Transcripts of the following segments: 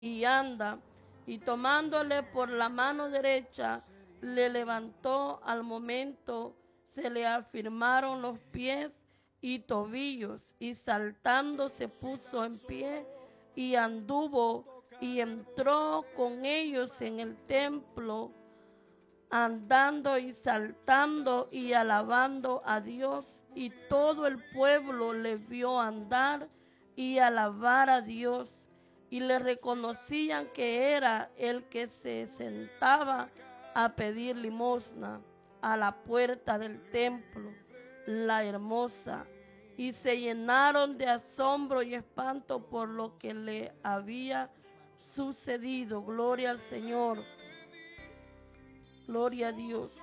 y anda. Y tomándole por la mano derecha, le levantó. Al momento se le afirmaron los pies y tobillos, y saltando se puso en pie y anduvo y entró con ellos en el templo, andando y saltando y alabando a Dios. Y todo el pueblo le vio andar y alabar a Dios, y le reconocían que era el que se sentaba a pedir limosna a la puerta del templo, la hermosa, y se llenaron de asombro y espanto por lo que le había sucedido. Gloria al Señor, gloria a Dios.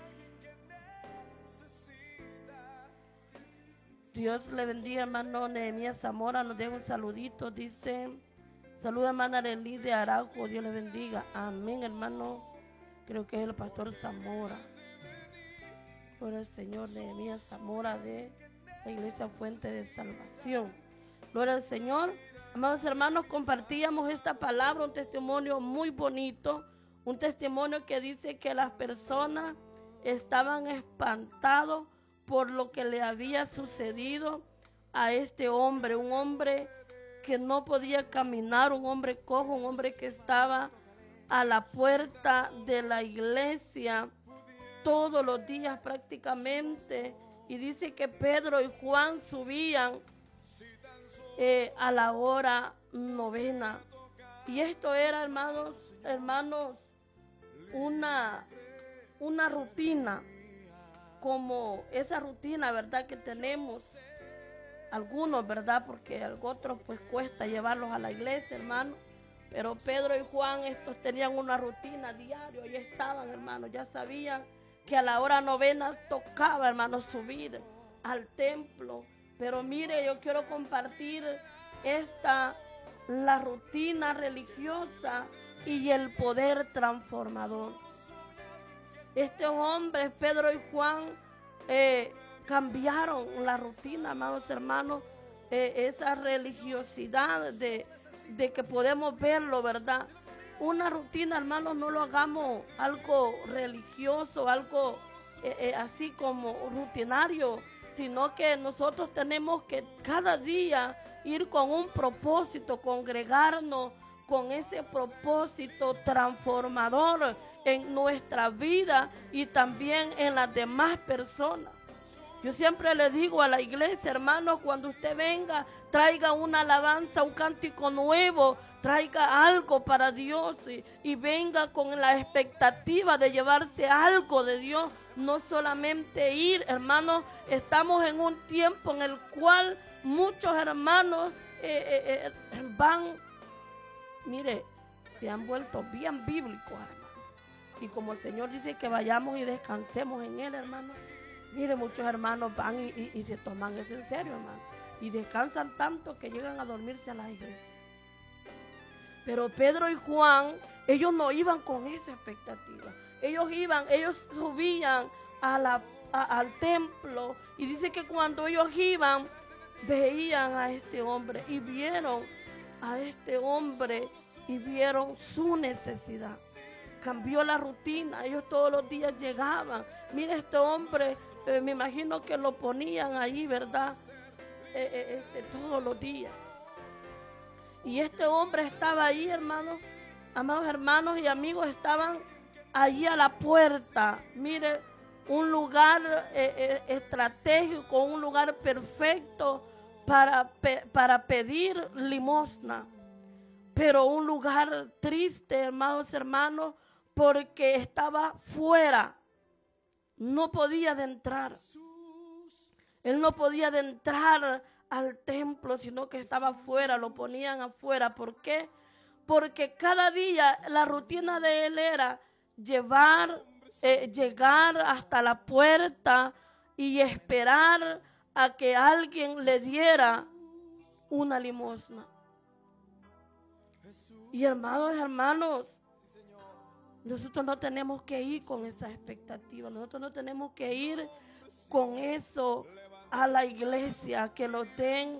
Dios le bendiga, hermano Nehemías Zamora. Nos deja un saludito, dice: saluda, hermana Arely de Araujo, Dios le bendiga. Amén, hermano. Creo que es el pastor Zamora. Por el Señor, Nehemías Zamora, de la Iglesia Fuente de Salvación. Gloria al Señor. Amados hermanos, compartíamos esta palabra, un testimonio muy bonito, un testimonio que dice que las personas estaban espantados por lo que le había sucedido a este hombre, un hombre que no podía caminar, un hombre cojo, un hombre que estaba a la puerta de la iglesia todos los días prácticamente, y dice que Pedro y Juan subían a la hora novena, y esto era, hermanos, una rutina, como esa rutina, ¿verdad?, que tenemos algunos, ¿verdad?, porque a otros pues cuesta llevarlos a la iglesia, hermano. Pero Pedro y Juan, estos tenían una rutina diaria, y estaban, hermanos, ya sabían que a la hora novena tocaba, hermanos, subir al templo. Pero mire, yo quiero compartir la rutina religiosa y el poder transformador. Estos hombres, Pedro y Juan, cambiaron la rutina, amados hermanos, esa religiosidad de que podemos verlo, ¿verdad? Una rutina, hermanos, no lo hagamos algo religioso, algo así como rutinario, sino que nosotros tenemos que cada día ir con un propósito, congregarnos con ese propósito transformador en nuestra vida y también en las demás personas. Yo siempre le digo a la iglesia, hermanos, cuando usted venga, traiga una alabanza, un cántico nuevo, traiga algo para Dios y venga con la expectativa de llevarse algo de Dios, no solamente ir, hermanos. Estamos en un tiempo en el cual muchos hermanos van, mire, se han vuelto bien bíblicos, hermanos. Y como el Señor dice que vayamos y descansemos en Él, hermanos, mire, muchos hermanos van y se toman eso en serio, hermano. Y descansan tanto que llegan a dormirse a las iglesias. Pero Pedro y Juan, ellos no iban con esa expectativa. Ellos subían al templo. Y dice que cuando ellos iban, veían a este hombre y vieron a este hombre y vieron su necesidad. Cambió la rutina, ellos todos los días llegaban. Mire, este hombre, me imagino que lo ponían ahí, ¿verdad? Todos los días. Y este hombre estaba ahí, hermanos, amados hermanos y amigos, estaban allí a la puerta. Mire, un lugar estratégico, un lugar perfecto para pedir limosna. Pero un lugar triste, hermanos, porque estaba fuera. No podía entrar. Él no podía entrar al templo, sino que estaba afuera, lo ponían afuera. ¿Por qué? Porque cada día la rutina de él era llegar hasta la puerta y esperar a que alguien le diera una limosna. Y hermanos, nosotros no tenemos que ir con esa expectativa. Nosotros no tenemos que ir con eso a la iglesia, que nos den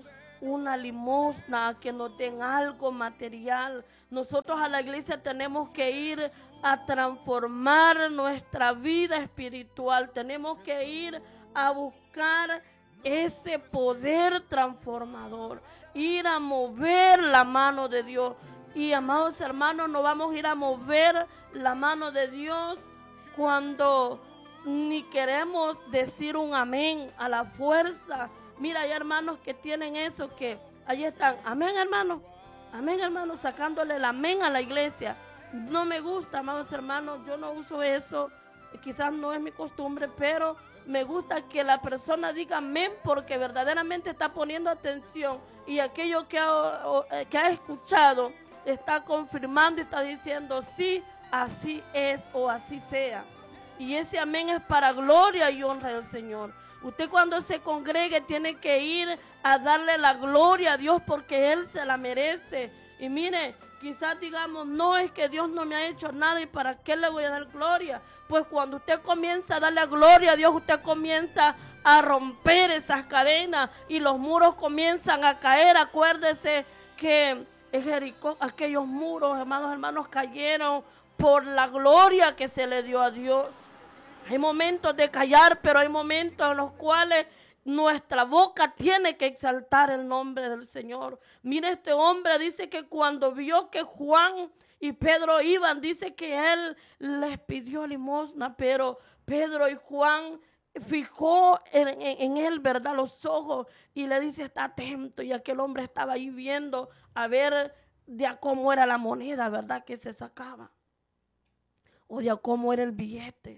una limosna, a que nos den algo material. Nosotros a la iglesia tenemos que ir a transformar nuestra vida espiritual. Tenemos que ir a buscar ese poder transformador, ir a mover la mano de Dios. Y amados hermanos, no vamos a ir a mover la mano de Dios cuando ni queremos decir un amén a la fuerza. Mira, hay hermanos que tienen eso, que ahí están, amén hermano, sacándole el amén a la iglesia. No me gusta, amados hermanos, yo no uso eso, quizás no es mi costumbre, pero me gusta que la persona diga amén porque verdaderamente está poniendo atención y aquello que ha escuchado está confirmando y está diciendo sí, así es o así sea. Y ese amén es para gloria y honra del Señor. Usted cuando se congregue tiene que ir a darle la gloria a Dios porque Él se la merece. Y mire, quizás digamos, no, es que Dios no me ha hecho nada y para qué le voy a dar gloria. Pues cuando usted comienza a darle gloria a Dios, usted comienza a romper esas cadenas y los muros comienzan a caer. Acuérdese que en Jericó aquellos muros, hermanos, cayeron por la gloria que se le dio a Dios. Hay momentos de callar, pero hay momentos en los cuales nuestra boca tiene que exaltar el nombre del Señor. Mire, este hombre dice que cuando vio que Juan y Pedro iban, dice que él les pidió limosna, pero Pedro y Juan fijó en él, ¿verdad?, los ojos y le dice, está atento. Y aquel hombre estaba ahí viendo a ver de a cómo era la moneda, ¿verdad?, que se sacaba, o de a cómo era el billete.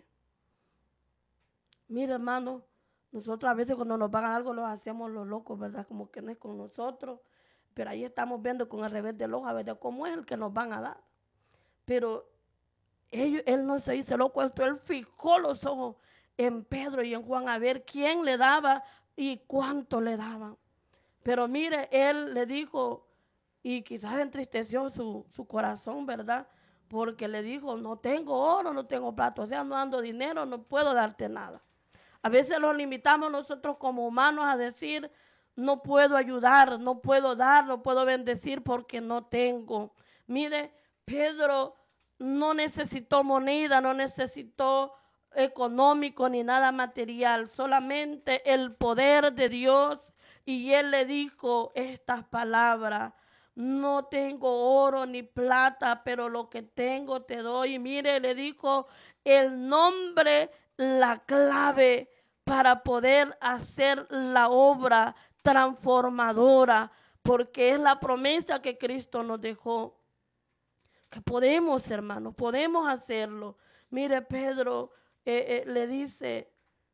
Mira, hermano, nosotros a veces cuando nos pagan algo los hacemos los locos, ¿verdad? Como que no es con nosotros, pero ahí estamos viendo con el revés del ojo a ver de cómo es el que nos van a dar. Pero él no se hizo loco, él fijó los ojos en Pedro y en Juan a ver quién le daba y cuánto le daban. Pero mire, él le dijo, y quizás entristeció su corazón, ¿verdad? Porque le dijo, no tengo oro, no tengo plata, o sea, no ando dinero, no puedo darte nada. A veces los limitamos nosotros como humanos a decir, no puedo ayudar, no puedo dar, no puedo bendecir porque no tengo. Mire, Pedro no necesitó moneda, no necesitó económico ni nada material, solamente el poder de Dios. Y él le dijo estas palabras, no tengo oro ni plata, pero lo que tengo te doy. Y mire, le dijo el nombre, la clave para poder hacer la obra transformadora, porque es la promesa que Cristo nos dejó. Que podemos, hermanos, podemos hacerlo. Mire, Pedro le dice,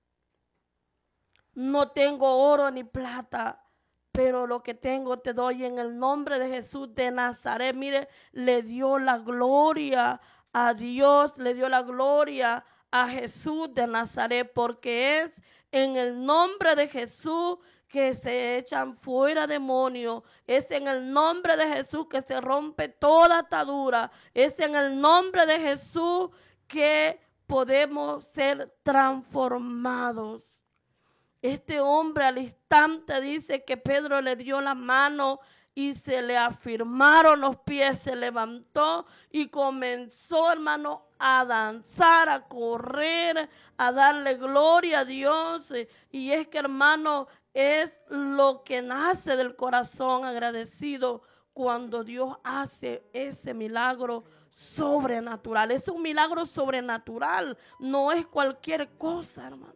no tengo oro ni plata, pero lo que tengo te doy en el nombre de Jesús de Nazaret. Mire, le dio la gloria a Dios, le dio la gloria a Jesús de Nazaret, porque es en el nombre de Jesús que se echan fuera demonios, es en el nombre de Jesús que se rompe toda atadura, es en el nombre de Jesús que podemos ser transformados. Este hombre al instante dice que Pedro le dio la mano y se le afirmaron los pies, se levantó y comenzó, hermano, a danzar, a correr, a darle gloria a Dios. Y es que, hermano, es lo que nace del corazón agradecido cuando Dios hace ese milagro sobrenatural. Es un milagro sobrenatural, no es cualquier cosa, hermano.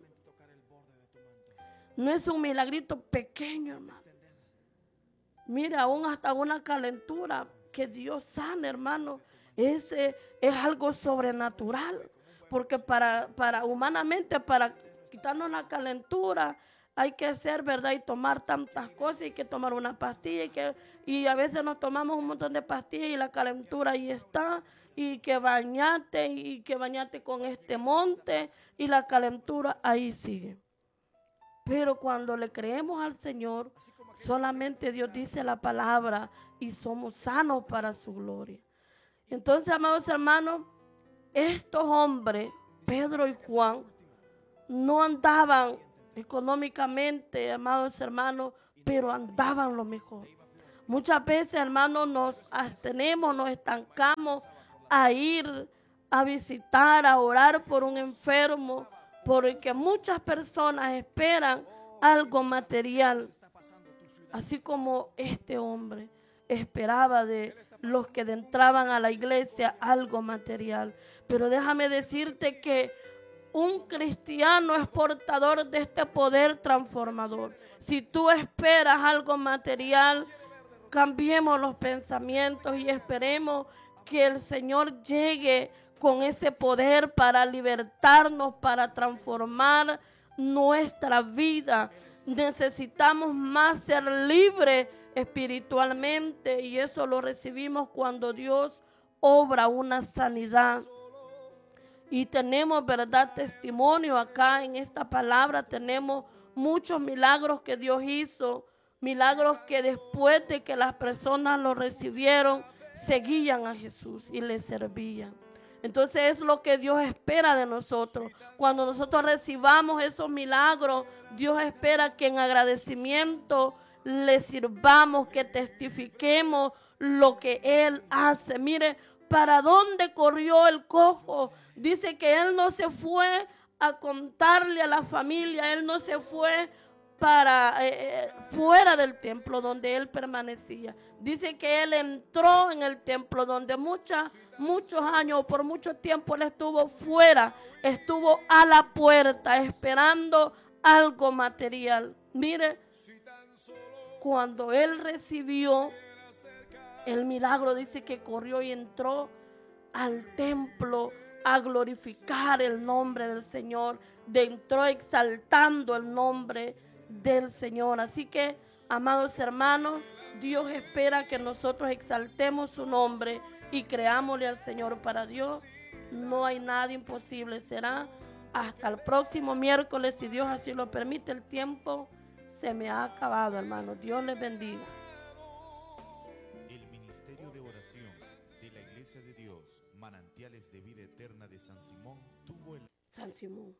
No es un milagrito pequeño, hermano. Mira, aún hasta una calentura que Dios sana, hermano. Ese es algo sobrenatural. Porque para humanamente, para quitarnos la calentura, hay que hacer, ¿verdad? Y tomar tantas cosas. Hay que tomar una pastilla. Y a veces nos tomamos un montón de pastillas y la calentura ahí está. Y que bañate con este monte. Y la calentura ahí sigue. Pero cuando le creemos al Señor, solamente Dios dice la palabra y somos sanos para su gloria. Entonces, amados hermanos, estos hombres, Pedro y Juan, no andaban económicamente, amados hermanos, pero andaban lo mejor. Muchas veces, hermanos, nos abstenemos, nos estancamos a ir a visitar, a orar por un enfermo, porque muchas personas esperan algo material, así como este hombre esperaba de los que entraban a la iglesia algo material. Pero déjame decirte que un cristiano es portador de este poder transformador. Si tú esperas algo material, cambiemos los pensamientos y esperemos que el Señor llegue con ese poder para libertarnos, para transformar nuestra vida. Necesitamos más ser libres espiritualmente, y eso lo recibimos cuando Dios obra una sanidad. Y tenemos, ¿verdad?, testimonio acá en esta palabra. Tenemos muchos milagros que Dios hizo, milagros que después de que las personas lo recibieron, seguían a Jesús y le servían. Entonces es lo que Dios espera de nosotros. Cuando nosotros recibamos esos milagros, Dios espera que en agradecimiento le sirvamos, que testifiquemos lo que Él hace. Mire, ¿para dónde corrió el cojo? Dice que él no se fue a contarle a la familia, él no se fue para fuera del templo donde él permanecía. Dice que él entró en el templo donde muchos años, por mucho tiempo él estuvo fuera, estuvo a la puerta esperando algo material. Mire, cuando él recibió el milagro, dice que corrió y entró al templo a glorificar el nombre del Señor, entró exaltando el nombre del Señor. Así que, amados hermanos, Dios espera que nosotros exaltemos su nombre y creámosle al Señor. Para Dios no hay nada imposible. Será hasta el próximo miércoles, si Dios así lo permite. El tiempo se me ha acabado, hermanos. Dios les bendiga. El Ministerio de Oración de la Iglesia de Dios, Manantiales de Vida Eterna de San Simón, tuvo el... San Simón.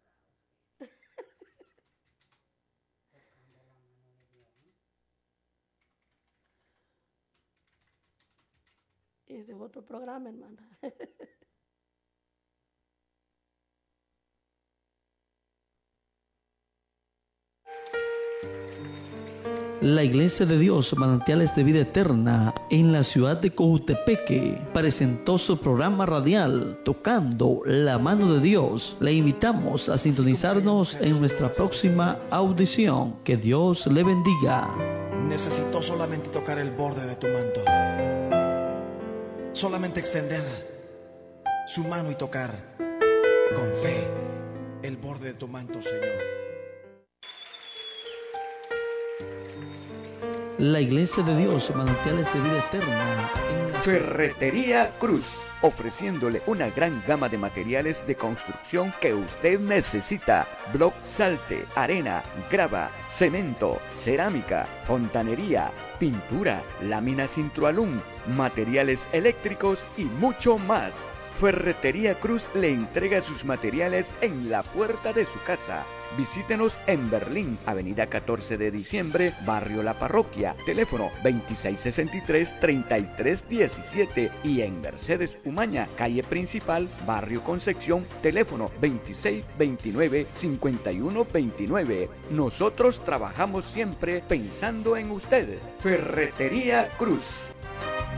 Es de otro programa, hermana. La Iglesia de Dios, Manantiales de Vida Eterna, en la ciudad de Cojutepeque, presentó su programa radial, Tocando la Mano de Dios. Le invitamos a sintonizarnos en nuestra próxima audición. Que Dios le bendiga. Necesito solamente tocar el borde de tu manto. Solamente extender su mano y tocar con fe el borde de tu manto, Señor. La Iglesia de Dios, Manantiales de Vida Eterna. Ferretería Cruz, ofreciéndole una gran gama de materiales de construcción que usted necesita: bloc, salte, arena, grava, cemento, cerámica, fontanería, pintura, láminas Introalum, materiales eléctricos y mucho más. Ferretería Cruz le entrega sus materiales en la puerta de su casa. Visítenos en Berlín, avenida 14 de diciembre, barrio La Parroquia, teléfono 2663-3317, y en Mercedes Umaña, calle principal, barrio Concepción, teléfono 2629-5129. Nosotros trabajamos siempre pensando en usted. Ferretería Cruz.